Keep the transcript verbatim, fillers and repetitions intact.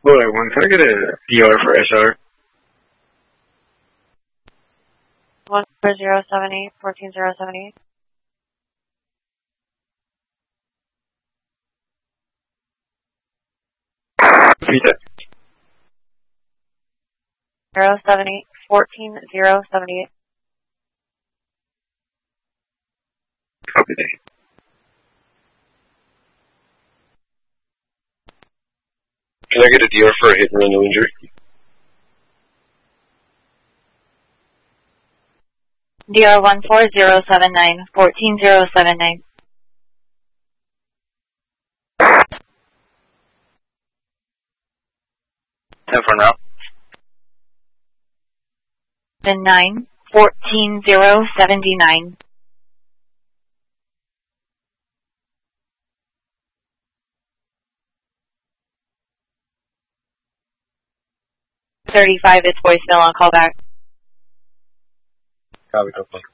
Bullet one, can I get a D R for S R? one four zero seven eight, fourteen zero seven eight. Repeat that. zero seven eight, fourteen zero seven eight. Copy that. Can I get a D R for a hit and run no injury? D R one four zero seven nine, fourteen zero seven nine. ten for now. Then nine, fourteen zero seventy nine. Thirty five, it's voicemail on callback. Copy, no problem.